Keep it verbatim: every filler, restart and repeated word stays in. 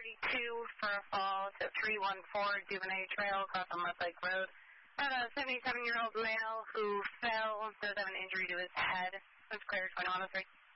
thirty-two for a fall to three one four Duvernay Trail across on Left Lake Road. About a seventy-seven-year-old male who fell, does have an injury to his head. That's clear, twenty-one oh three.